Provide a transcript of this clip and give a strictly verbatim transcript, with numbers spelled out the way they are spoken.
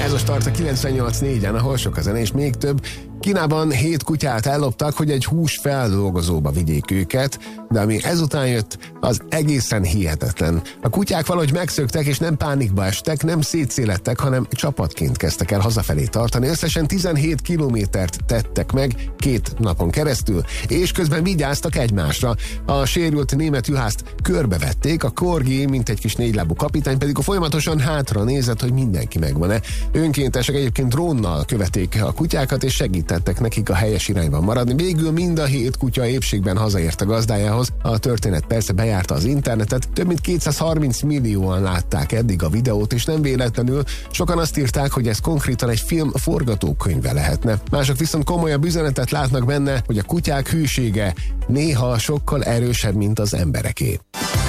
Ez a Start a kilencvennyolc négyen, ahol sok a zene és még több. Kínában hét kutyát elloptak, hogy egy hús feldolgozóba vigyék őket, de ami ezután jött, az egészen hihetetlen. A kutyák valahogy megszöktek, és nem pánikba estek, nem szétszélettek, hanem csapatként kezdtek el hazafelé tartani. Összesen tizenhét kilométert tettek meg két napon keresztül, és közben vigyáztak egymásra. A sérült német juhászt körbevették, a korgi, mint egy kis négylábú kapitány pedig a folyamatosan hátra nézett, hogy mindenki megvan-e. Önkéntesek egyébként drónnal követték a kutyákat, és segítettek nekik a helyes irányban maradni. Végül mind a hét kutya épségben hazaért a gazdájához. A történet persze bejárta az internetet, több mint kétszázharminc millióan látták eddig a videót, és nem véletlenül sokan azt írták, hogy ez konkrétan egy film forgatókönyve lehetne. Mások viszont komolyabb üzenetet látnak benne, hogy a kutyák hűsége néha sokkal erősebb, mint az embereké.